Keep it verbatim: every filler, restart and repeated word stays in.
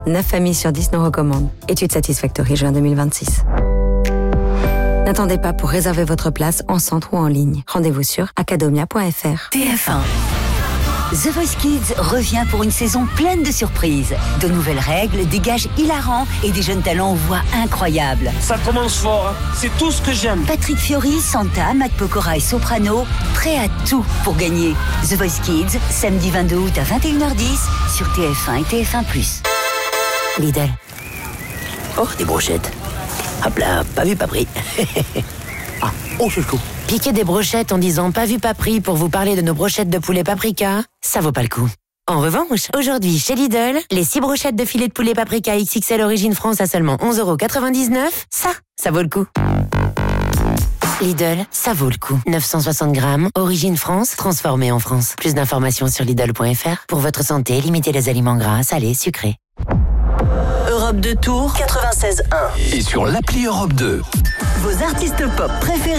neuf familles sur dix nous recommandent. Étude Satisfactory juin deux mille vingt-six. N'attendez pas pour réserver votre place en centre ou en ligne. Rendez-vous sur academia point f r. T F un. The Voice Kids revient pour une saison pleine de surprises. De nouvelles règles, des gages hilarants et des jeunes talents aux voix incroyables. Ça commence fort, hein. C'est tout ce que j'aime. Patrick Fiori, Santa, Matt Pokora et Soprano, prêts à tout pour gagner. The Voice Kids, samedi vingt-deux août à vingt et une heures dix sur T F un et T F un plus. Lidl. Oh, des brochettes. Hop là, pas vu, pas pris. Ah, oh, c'est chaud. Piquer des brochettes en disant pas vu, pas pris pour vous parler de nos brochettes de poulet paprika, ça vaut pas le coup. En revanche, aujourd'hui, chez Lidl, les six brochettes de filet de poulet paprika X X L Origine France à seulement onze euros quatre-vingt-dix-neuf, ça, ça vaut le coup. Lidl, ça vaut le coup. neuf cent soixante grammes, Origine France, transformé en France. Plus d'informations sur Lidl point f r. Pour votre santé, limitez les aliments gras, salés, sucrés. Europe deux Tours quatre-vingt-seize un. Et sur l'appli Europe deux. Vos artistes pop préférés.